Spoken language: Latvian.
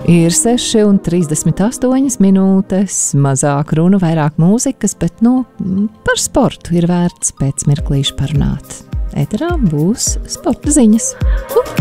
Ir 6:38 minūtes, mazāk runu, vairāk mūzikas, bet, par sportu ir vērts pēc mirklīša parunāt. Ēterā būs sporta ziņas.